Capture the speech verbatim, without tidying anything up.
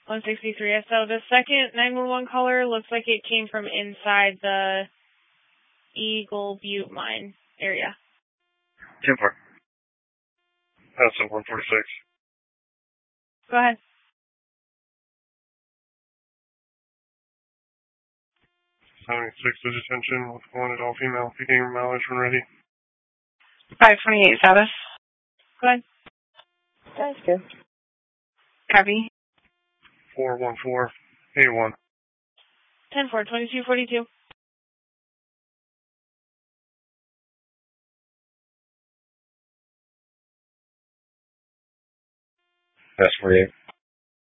one sixty-three. So the second nine one one caller looks like it came from inside the Eagle Butte mine area. ten four. That's a one forty-six. Go ahead. seventy-six to detention with wanted all female. Beginning mileage when ready. five twenty-eight status. Go ahead. That's good. Copy. four one four eight one. ten four, twenty-two forty-two. That's forty-eight.